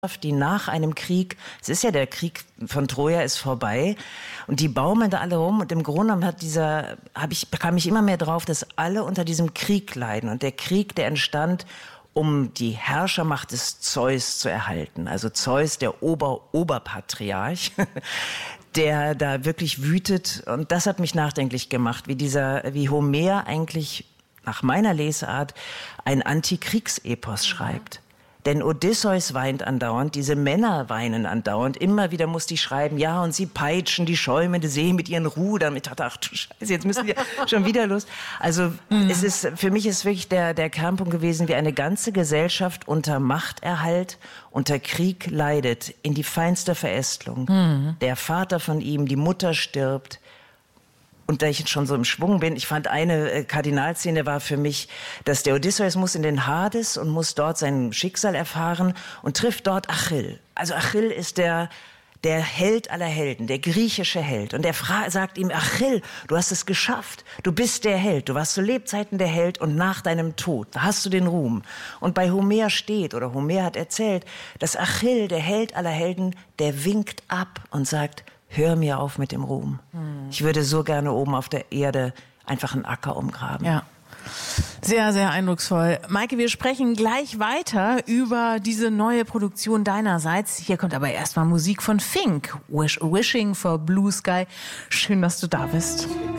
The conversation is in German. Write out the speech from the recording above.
die nach einem Krieg, es ist ja der Krieg von Troja ist vorbei und die baumeln da alle rum und im Grunde kam ich immer mehr drauf, dass alle unter diesem Krieg leiden und der Krieg, der entstand, um die Herrschermacht des Zeus zu erhalten. Also Zeus, der Oberpatriarch, der da wirklich wütet und das hat mich nachdenklich gemacht, wie Homer eigentlich nach meiner Lesart ein Antikriegsepos schreibt. Denn Odysseus weint andauernd, diese Männer weinen andauernd. Immer wieder muss die schreiben, ja, und sie peitschen die schäumende See mit ihren Rudern. Ach du Scheiße, jetzt müssen wir schon wieder los. Also für mich ist wirklich der Kernpunkt gewesen, wie eine ganze Gesellschaft unter Machterhalt, unter Krieg leidet, in die feinste Verästelung. Der Vater von ihm, die Mutter stirbt. Und da ich jetzt schon so im Schwung bin, ich fand eine Kardinalszene war für mich, dass der Odysseus muss in den Hades und muss dort sein Schicksal erfahren und trifft dort Achill. Also Achill ist der Held aller Helden, der griechische Held. Und er sagt ihm, Achill, du hast es geschafft. Du bist der Held. Du warst zu Lebzeiten der Held und nach deinem Tod, da hast du den Ruhm. Und bei Homer Homer hat erzählt, dass Achill, der Held aller Helden, der winkt ab und sagt, hör mir auf mit dem Ruhm. Ich würde so gerne oben auf der Erde einfach einen Acker umgraben. Ja. Sehr, sehr eindrucksvoll. Maike, wir sprechen gleich weiter über diese neue Produktion deinerseits. Hier kommt aber erstmal Musik von Fink. Wishing for Blue Sky. Schön, dass du da bist.